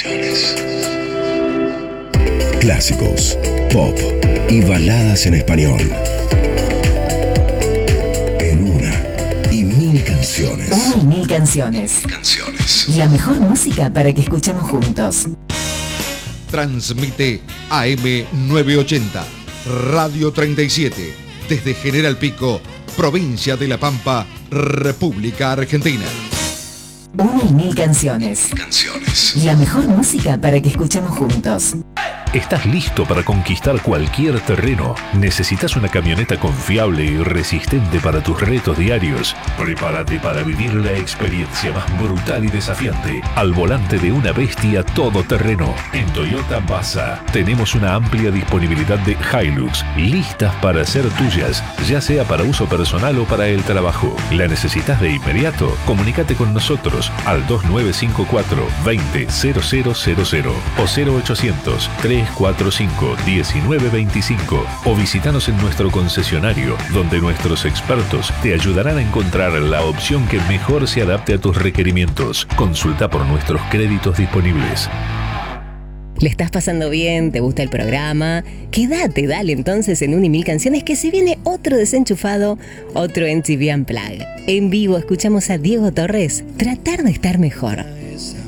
Clásicos, pop y baladas en español. En una y mil canciones. Una y mil canciones. La mejor música para que escuchemos juntos. Transmite AM 980, Radio 37, desde General Pico, provincia de La Pampa, República Argentina. Una y mil canciones. La mejor música para que escuchemos juntos. ¿Estás listo para conquistar cualquier terreno? ¿Necesitas una camioneta confiable y resistente para tus retos diarios? Prepárate para vivir la experiencia más brutal y desafiante al volante de una bestia todoterreno. En Toyota Baza tenemos una amplia disponibilidad de Hilux listas para ser tuyas, ya sea para uso personal o para el trabajo. ¿La necesitas de inmediato? Comunícate con nosotros al 2954 200000 o 0800 345-1925 o visítanos en nuestro concesionario, donde nuestros expertos te ayudarán a encontrar la opción que mejor se adapte a tus requerimientos. Consulta por nuestros créditos disponibles. ¿Le estás pasando bien? ¿Te gusta el programa? Quédate, dale entonces en Una y Mil Canciones, que se viene otro desenchufado, otro MTV Unplugged. En vivo escuchamos a Diego Torres tratar de estar mejor.